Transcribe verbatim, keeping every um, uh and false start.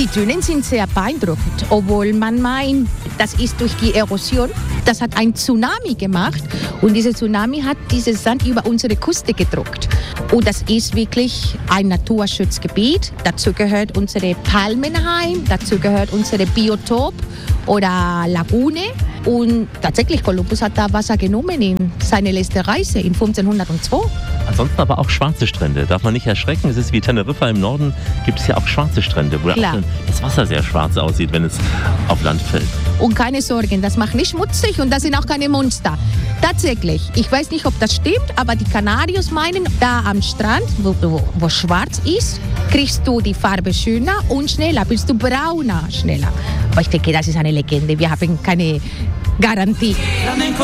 Die Dünen sind sehr beeindruckend, obwohl man meint, das ist durch die Erosion. Das hat ein Tsunami gemacht und dieser Tsunami hat dieses Sand über unsere Küste gedruckt. Und das ist wirklich ein Naturschutzgebiet. Dazu gehört unsere Palmenheim, dazu gehört unsere Biotop oder Lagune. Und tatsächlich, Kolumbus hat da Wasser genommen in seine letzte Reise in fünfzehnhundertzwei. Ansonsten aber auch schwarze Strände. Darf man nicht erschrecken. Es ist wie Teneriffa im Norden, gibt es ja auch schwarze Strände, wo auch das Wasser sehr schwarz aussieht, wenn es auf Land fällt. Und keine Sorgen, das macht nicht schmutzig und das sind auch keine Monster. Tatsächlich, ich weiß nicht, ob das stimmt, aber die Kanarios meinen, da am Strand, wo, wo, wo schwarz ist, kriegst du die Farbe schöner und schneller, bist du brauner schneller. Aber ich denke, das ist eine Legende, wir haben keine Garantie.